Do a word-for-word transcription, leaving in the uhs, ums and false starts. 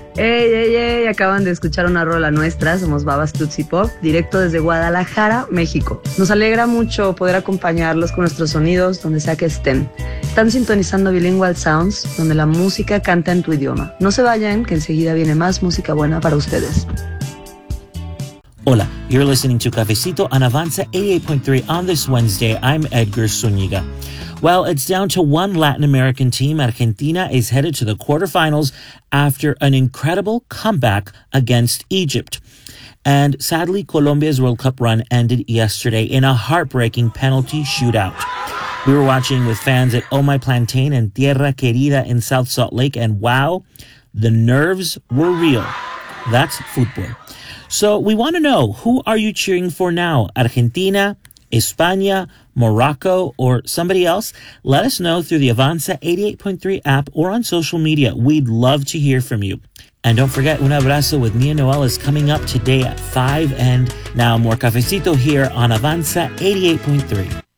Ey, ey, ey, acaban de escuchar una rola nuestra, somos Babas Tutsi Pop, directo desde Guadalajara, México. Nos alegra mucho poder acompañarlos con nuestros sonidos donde sea que estén. Están sintonizando Bilingual Sounds, donde la música canta en tu idioma. No se vayan, que enseguida viene más música buena para ustedes. Hola, you're listening to Cafecito on Avanza eighty-eight point three on this Wednesday. I'm Edgar Zúñiga. Well, it's down to one Latin American team. Argentina is headed to the quarterfinals after an incredible comeback against Egypt. And sadly, Colombia's World Cup run ended yesterday in a heartbreaking penalty shootout. We were watching with fans at Oh My Plantain and Tierra Querida in South Salt Lake, and wow, the nerves were real. That's football. So we want to know, who are you cheering for now? Argentina, España, Morocco, or somebody else? Let us know through the Avanza eighty-eight point three app or on social media. We'd love to hear from you. And don't forget, Un Abrazo with Mia Noel is coming up today at five. And now more Cafecito here on Avanza eighty-eight point three.